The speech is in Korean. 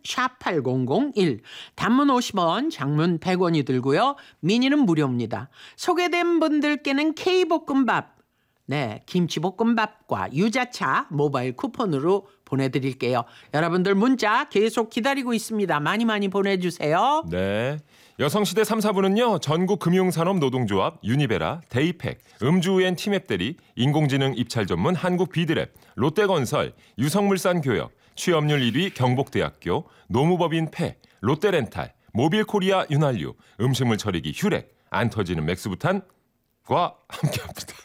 샵 8001. 단문 50원, 장문 100원이 들고요. 미니는 무료입니다. 소개된 분들께는 K볶음밥, 네, 김치볶음밥과 유자차 모바일 쿠폰으로 보내드릴게요. 여러분들 문자 계속 기다리고 있습니다. 많이 많이 보내주세요. 네. 여성시대 3, 4부는요. 전국금융산업노동조합, 유니베라, 데이팩, 음주우엔 티맵대리, 인공지능 입찰 전문 한국비드랩, 롯데건설, 유성물산교역, 취업률 1위 경복대학교, 노무법인 폐, 롯데렌탈, 모빌코리아 윤활유, 음식물 처리기 휴렉, 안 터지는 맥스부탄과 함께합니다.